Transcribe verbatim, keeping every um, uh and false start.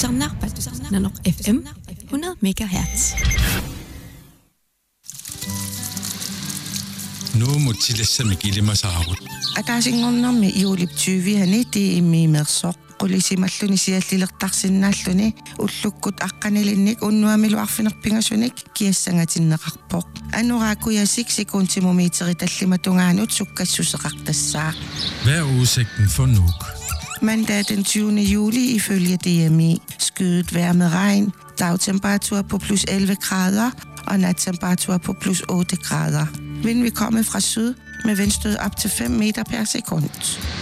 Stusamnarpat, Nanok F M, hundrede megahertz. Nu må tillæsse ilima saarut. Ataasinngornermi iuliptyuviani tiimmiimersooq qulisimalлuni siallilertarsinnaalluni ullukkut aqqanilinnik unnuamiluarfinerpingasunik kiassangatinnеқарпоq anuraakuyasik sekuntimummiteri tallimatungaanut sukkassuseqartassaaq. Hvad er udsigten for Nuuk? Mandag den tyvende juli ifølge D M I. Skyet vejr med regn, dagtemperatur på plus elleve grader og nattemperatur på plus otte grader. Vind vil komme fra syd med vindstød op til fem meter per sekund.